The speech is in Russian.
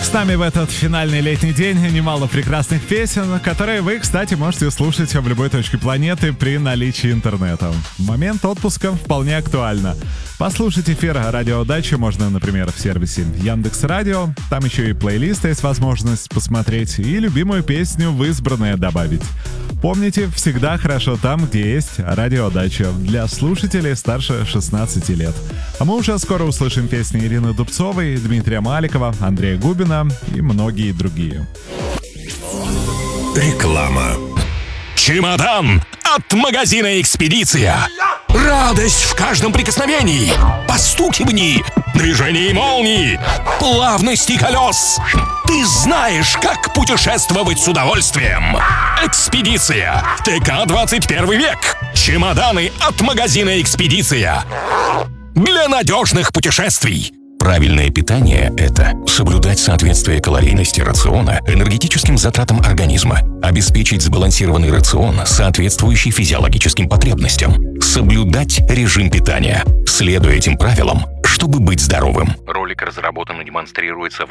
С нами в этот финальный летний день немало прекрасных песен, которые вы, кстати, можете слушать в любой точке планеты при наличии интернета. Момент отпуска вполне актуально. Послушать эфир «Радио Дача» можно, например, в сервисе Яндекс.Радио. Там еще и плейлисты есть возможность посмотреть и любимую песню в избранное добавить. Помните, всегда хорошо там, где есть «Радио Дача» для слушателей старше 16 лет. А мы уже скоро услышим песни Ирины Дубцовой, Дмитрия Маликова, Андрея Губина и многие другие. Реклама. Чемодан от магазина «Экспедиция». Радость в каждом прикосновении, постукивании, движении молнии, плавности колес. Ты знаешь, как путешествовать с удовольствием. «Экспедиция». ТК 21 век. Чемоданы от магазина «Экспедиция». Для надежных путешествий. Правильное питание – это соблюдать соответствие калорийности рациона энергетическим затратам организма, обеспечить сбалансированный рацион, соответствующий физиологическим потребностям, соблюдать режим питания, следуя этим правилам, чтобы быть здоровым. Ролик разработан и демонстрируется в